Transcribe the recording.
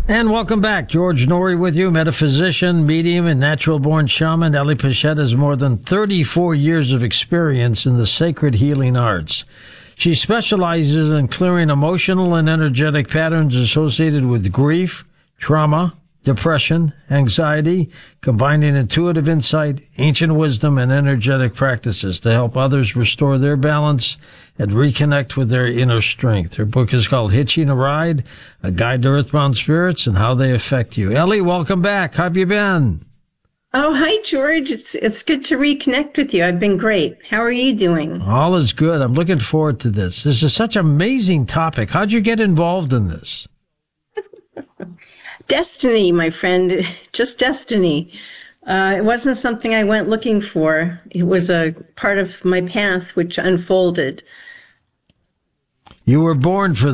And welcome back. George Noory with you, metaphysician, medium, and natural-born shaman. Ellie Pichette has more than 34 years of experience in the sacred healing arts. She specializes in clearing emotional and energetic patterns associated with grief, trauma, depression, anxiety, combining intuitive insight, ancient wisdom, and energetic practices to help others restore their balance and reconnect with their inner strength. Her book is called Hitching a Ride, A Guide to Earthbound Spirits and How They Affect You. Ellie, welcome back. How have you been? Oh, hi, George. It's good to reconnect with you. I've been great. How are you doing? All is good. I'm looking forward to this. This is such an amazing topic. How'd you get involved in this? Destiny, my friend, just destiny. It wasn't something I went looking for. It was a part of my path which unfolded. You were born for